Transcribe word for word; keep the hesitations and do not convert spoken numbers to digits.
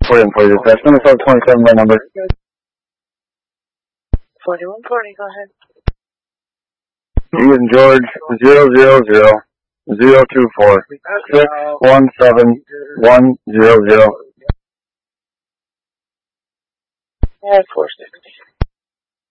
forty-one forty dispatch. Minnesota twenty-seven by number. forty-one forty, go ahead. Ian George, zero zero zero, zero two four, six one seven, one zero zero. Yeah, four six.